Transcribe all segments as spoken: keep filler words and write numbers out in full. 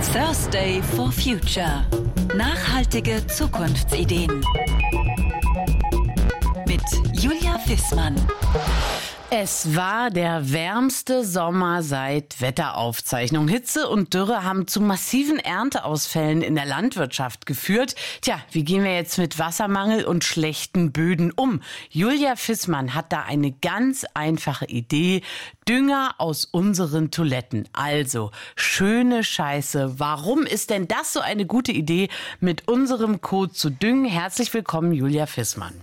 Thursday for Future. Nachhaltige Zukunftsideen. Mit Julia Fissmann. Es war der wärmste Sommer seit Wetteraufzeichnung. Hitze und Dürre haben zu massiven Ernteausfällen in der Landwirtschaft geführt. Tja, wie gehen wir jetzt mit Wassermangel und schlechten Böden um? Julia Fissmann hat da eine ganz einfache Idee. Dünger aus unseren Toiletten. Also, schöne Scheiße. Warum ist denn das so eine gute Idee, mit unserem Kot zu düngen? Herzlich willkommen, Julia Fissmann.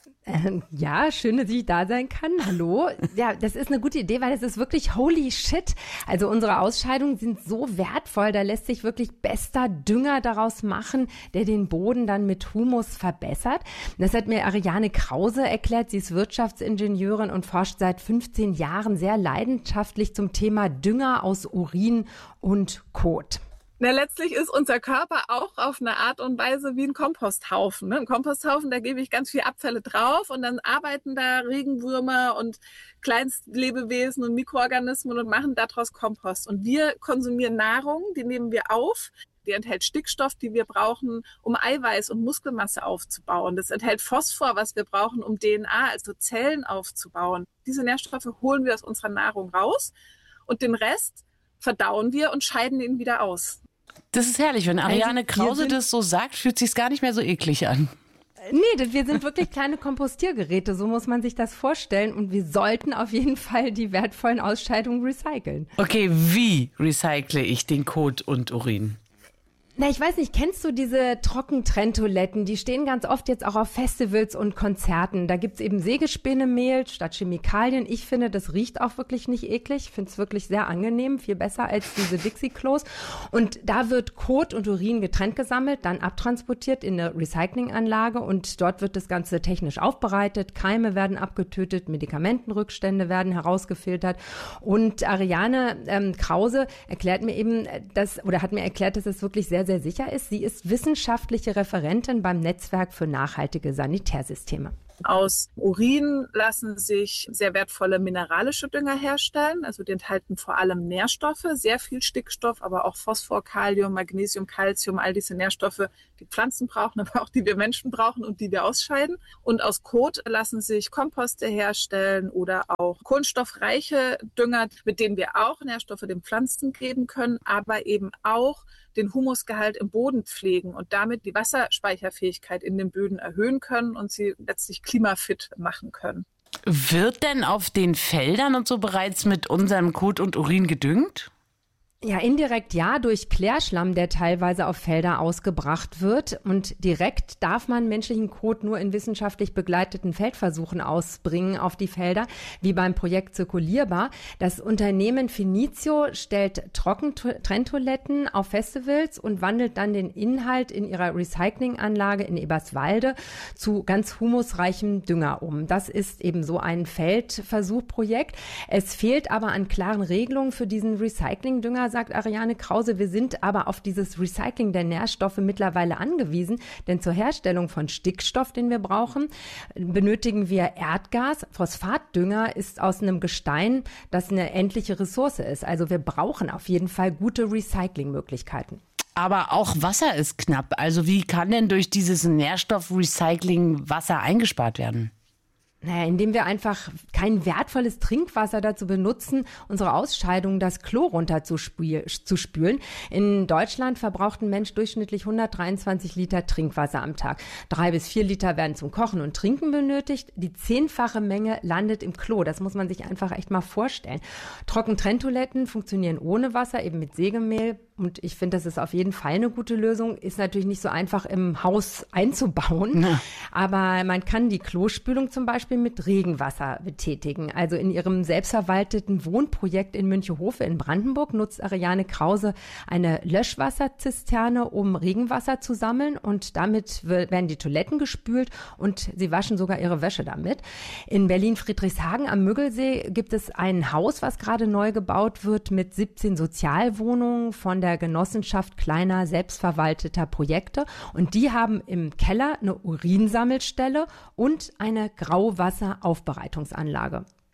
Ja, schön, dass ich da sein kann. Hallo. Ja, das ist eine gute Idee, weil es ist wirklich holy shit. Also unsere Ausscheidungen sind so wertvoll, da lässt sich wirklich bester Dünger daraus machen, der den Boden dann mit Humus verbessert. Das hat mir Ariane Krause erklärt. Sie ist Wirtschaftsingenieurin und forscht seit fünfzehn Jahren sehr leidenschaftlich zum Thema Dünger aus Urin und Kot. Na, letztlich ist unser Körper auch auf eine Art und Weise wie ein Komposthaufen. Ne? Ein Komposthaufen, da gebe ich ganz viel Abfälle drauf und dann arbeiten da Regenwürmer und Kleinstlebewesen und Mikroorganismen und machen daraus Kompost. Und wir konsumieren Nahrung, die nehmen wir auf. Die enthält Stickstoff, die wir brauchen, um Eiweiß und Muskelmasse aufzubauen. Das enthält Phosphor, was wir brauchen, um D N A, also Zellen aufzubauen. Diese Nährstoffe holen wir aus unserer Nahrung raus und den Rest verdauen wir und scheiden ihn wieder aus. Das ist herrlich, wenn Ariane Krause also, das so sagt, fühlt sich's gar nicht mehr so eklig an. Nee, wir sind wirklich kleine Kompostiergeräte, so muss man sich das vorstellen. Und wir sollten auf jeden Fall die wertvollen Ausscheidungen recyceln. Okay, wie recycle ich den Kot und Urin? Na, ich weiß nicht, kennst du diese Trockentrenntoiletten? Die stehen ganz oft jetzt auch auf Festivals und Konzerten. Da gibt's eben Sägespänemehl statt Chemikalien. Ich finde, das riecht auch wirklich nicht eklig. Ich finde es wirklich sehr angenehm, viel besser als diese Dixie-Klos. Und da wird Kot und Urin getrennt gesammelt, dann abtransportiert in eine Recyclinganlage und dort wird das Ganze technisch aufbereitet. Keime werden abgetötet, Medikamentenrückstände werden herausgefiltert. Und Ariane ähm, Krause erklärt mir eben, dass, oder hat mir erklärt, dass es wirklich sehr sehr sicher ist. Sie ist wissenschaftliche Referentin beim Netzwerk für nachhaltige Sanitärsysteme. Aus Urin lassen sich sehr wertvolle mineralische Dünger herstellen. Also die enthalten vor allem Nährstoffe, sehr viel Stickstoff, aber auch Phosphor, Kalium, Magnesium, Calcium, all diese Nährstoffe, die Pflanzen brauchen, aber auch die wir Menschen brauchen und die wir ausscheiden. Und aus Kot lassen sich Komposte herstellen oder auch kohlenstoffreiche Dünger, mit denen wir auch Nährstoffe den Pflanzen geben können, aber eben auch den Humusgehalt im Boden pflegen und damit die Wasserspeicherfähigkeit in den Böden erhöhen können und sie letztlich klimafit machen können. Wird denn auf den Feldern und so bereits mit unserem Kot und Urin gedüngt? Ja, indirekt ja, durch Klärschlamm, der teilweise auf Felder ausgebracht wird. Und direkt darf man menschlichen Kot nur in wissenschaftlich begleiteten Feldversuchen ausbringen auf die Felder, wie beim Projekt Zirkulierbar. Das Unternehmen Finizio stellt Trockentrenntoiletten auf Festivals und wandelt dann den Inhalt in ihrer Recyclinganlage in Eberswalde zu ganz humusreichem Dünger um. Das ist eben so ein Feldversuchprojekt. Es fehlt aber an klaren Regelungen für diesen Recyclingdünger, sagt Ariane Krause. Wir sind aber auf dieses Recycling der Nährstoffe mittlerweile angewiesen, denn zur Herstellung von Stickstoff, den wir brauchen, benötigen wir Erdgas. Phosphatdünger ist aus einem Gestein, das eine endliche Ressource ist. Also wir brauchen auf jeden Fall gute Recyclingmöglichkeiten. Aber auch Wasser ist knapp. Also wie kann denn durch dieses Nährstoffrecycling Wasser eingespart werden? Naja, indem wir einfach kein wertvolles Trinkwasser dazu benutzen, unsere Ausscheidungen, das Klo runter zu, spül- zu spülen. In Deutschland verbraucht ein Mensch durchschnittlich hundertdreiundzwanzig Liter Trinkwasser am Tag. Drei bis vier Liter werden zum Kochen und Trinken benötigt. Die zehnfache Menge landet im Klo. Das muss man sich einfach echt mal vorstellen. Trockentrenntoiletten funktionieren ohne Wasser, eben mit Sägemehl. Und ich finde, das ist auf jeden Fall eine gute Lösung. Ist natürlich nicht so einfach im Haus einzubauen. Ja. Aber man kann die Klospülung zum Beispiel mit Regenwasser betätigen. Also in ihrem selbstverwalteten Wohnprojekt in Münchehofe in Brandenburg nutzt Ariane Krause eine Löschwasserzisterne, um Regenwasser zu sammeln. Und damit werden die Toiletten gespült und sie waschen sogar ihre Wäsche damit. In Berlin-Friedrichshagen am Müggelsee gibt es ein Haus, was gerade neu gebaut wird mit siebzehn Sozialwohnungen von der der Genossenschaft kleiner selbstverwalteter Projekte. Und die haben im Keller eine Urinsammelstelle und eine Grauwasseraufbereitungsanlage.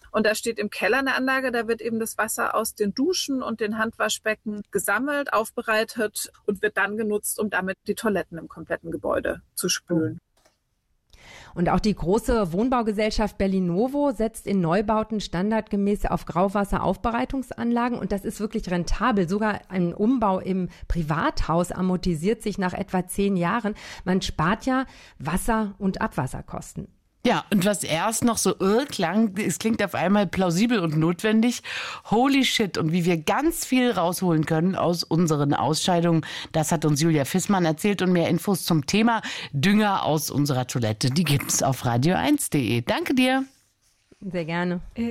Und da steht im Keller eine Anlage, da wird eben das Wasser aus den Duschen und den Handwaschbecken gesammelt, aufbereitet und wird dann genutzt, um damit die Toiletten im kompletten Gebäude zu spülen. Und auch die große Wohnbaugesellschaft Bellinovo setzt in Neubauten standardgemäß auf Grauwasseraufbereitungsanlagen. Und das ist wirklich rentabel. Sogar ein Umbau im Privathaus amortisiert sich nach etwa zehn Jahren. Man spart ja Wasser- und Abwasserkosten. Ja, und was erst noch so äh, klang, es klingt auf einmal plausibel und notwendig. Holy shit, und wie wir ganz viel rausholen können aus unseren Ausscheidungen, das hat uns Julia Fissmann erzählt. Und mehr Infos zum Thema Dünger aus unserer Toilette, die gibt's auf radio eins punkt de. Danke dir. Sehr gerne.